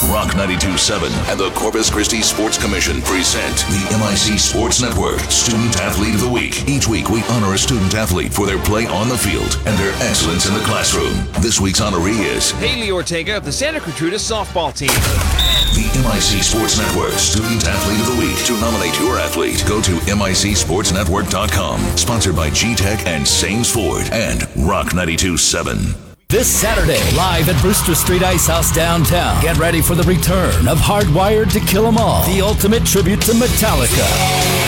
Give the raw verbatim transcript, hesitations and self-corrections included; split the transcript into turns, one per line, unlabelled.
Rock ninety-two point seven and the Corpus Christi Sports Commission present the M I C Sports Network Student Athlete of the Week. Each week, we honor a student athlete for their play on the field and their excellence in the classroom. This week's honoree is
Haley Ortega of the Santa Gertrudis softball team.
The M I C Sports Network Student Athlete of the Week. To nominate your athlete, go to M I C sports network dot com. Sponsored by G-Tech and Sames Ford and Rock ninety-two point seven.
This Saturday, live at Brewster Street Ice House downtown. Get ready for the return of Hardwired to Kill 'Em All, the ultimate tribute to Metallica.